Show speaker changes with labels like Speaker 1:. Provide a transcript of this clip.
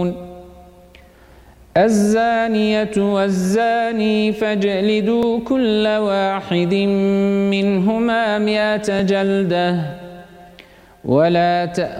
Speaker 1: الزانية والزاني فاجلدوا كل واحد منهما 100 جلدة ولا